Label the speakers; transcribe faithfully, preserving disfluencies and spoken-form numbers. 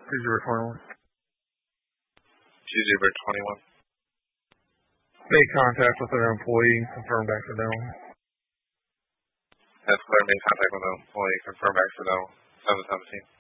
Speaker 1: two zero twenty-one.
Speaker 2: two zero twenty-one.
Speaker 1: Made contact with an employee, confirmed accidental.
Speaker 2: That's clear, made contact with an employee, confirmed accidental. seven seventeen.